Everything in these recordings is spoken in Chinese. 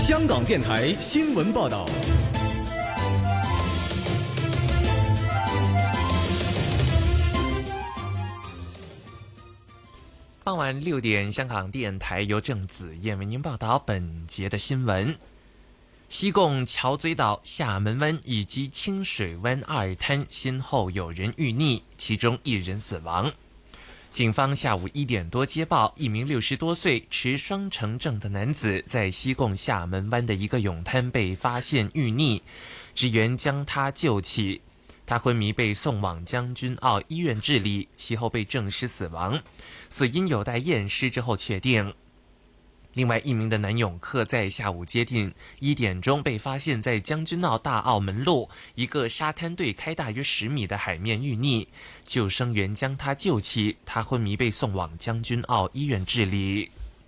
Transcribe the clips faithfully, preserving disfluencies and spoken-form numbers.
香港电台新闻报道。 傍晚六点，香港电台由郑子燕为您报道本节的新闻。西贡桥嘴岛、厦门湾以及清水湾二滩先后有人遇溺，其中一人死亡。警方下午一点多接报，一名六十多岁持双程证的男子在西贡厦门湾的一个泳滩被发现遇溺，职员将他救起。他昏迷被送往将军澳医院治理，其后被证实死亡，死因有待验尸之后确定。另外一名的男泳客在下午接近一点钟被发现在将军澳大澳门路一个沙滩对开大约十米的海面遇溺，救生员将他救起，他昏迷被送往将军澳医院治理。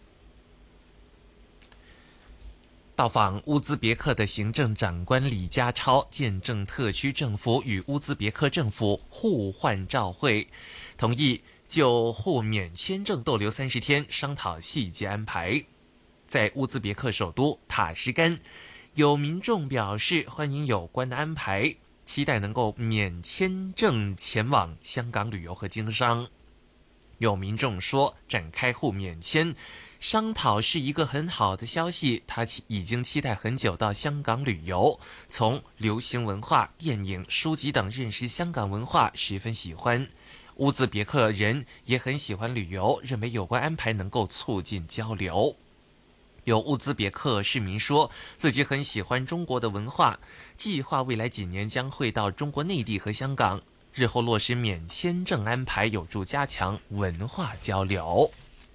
到访乌兹别克的行政长官李家超见证特区政府与乌兹别克政府互换照会，同意就互免签证逗留三十天商讨细节安排。在乌兹别克首都塔什干，有民众表示欢迎有关的安排，期待能够免签证前往香港旅游和经商。有民众说，展开互免签商讨是一个很好的消息，他已经期待很久到香港旅游，从流行文化、电影、书籍等认识香港文化，十分喜欢。乌兹别克人也很喜欢旅游，认为有关安排能够促进交流。有乌兹别克市民说自己很喜欢中国的文化，计划未来几年将会到中国内地和香港，日后落实免签证安排，有助加强文化交流。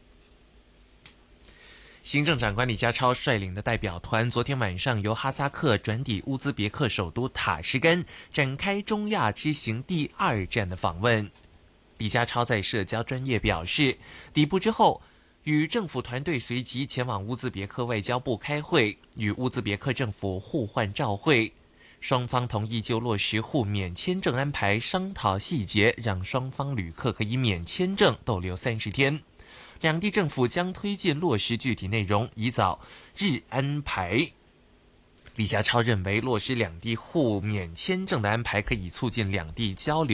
行政长官李家超率领的代表团昨天晚上由哈萨克转抵乌兹别克首都塔什干，展开中亚之行第二站的访问。李家超在社交专页表示，抵埗之后与政府团队随即前往乌兹别克外交部开会，与乌兹别克政府互换照会，双方同意就落实互免签证安排商讨细节，让双方旅客可以免签证逗留三十天。两地政府将推进落实具体内容，以早日安排。李家超认为，落实两地互免签证的安排可以促进两地交流。